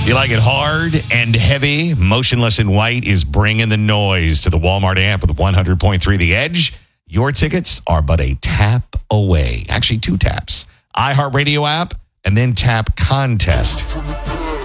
You like it hard and heavy? Motionless in White is bringing the noise to the Walmart amp with 100.3 The Edge. Your tickets are but a tap away. Actually, 2 taps. iHeartRadio app and then tap contest.